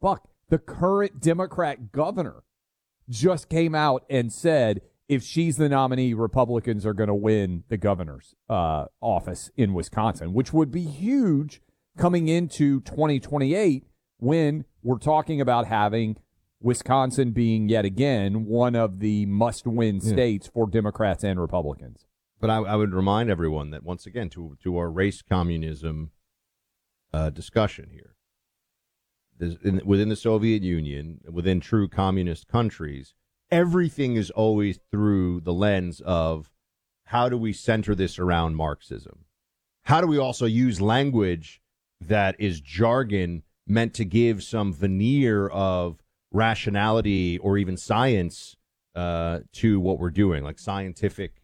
Buck, the current Democrat governor just came out and said if she's the nominee, Republicans are going to win the governor's office in Wisconsin, which would be huge coming into 2028 when we're talking about having Wisconsin being yet again one of the must-win states for Democrats and Republicans. But I would remind everyone that, once again, to our race communism discussion here, within the Soviet Union, within true communist countries, everything is always through the lens of how do we center this around Marxism? How do we also use language that is jargon meant to give some veneer of rationality or even science to what we're doing, like scientific